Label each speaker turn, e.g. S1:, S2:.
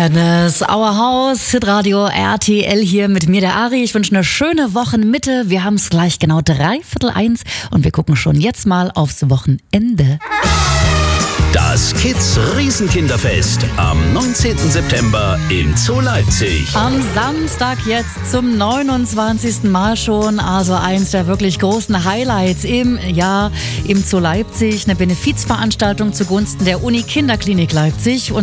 S1: Madness, Our House, Hitradio RTL hier mit mir, der Ari. Ich wünsche eine schöne Wochenmitte. Wir haben es gleich genau 1:15 und wir gucken schon jetzt mal aufs Wochenende.
S2: Das Kids Riesenkinderfest am 19. September im Zoo Leipzig.
S1: Am Samstag jetzt zum 29. Mal schon, also eins der wirklich großen Highlights im Jahr im Zoo Leipzig. Eine Benefizveranstaltung zugunsten der Uni Kinderklinik Leipzig.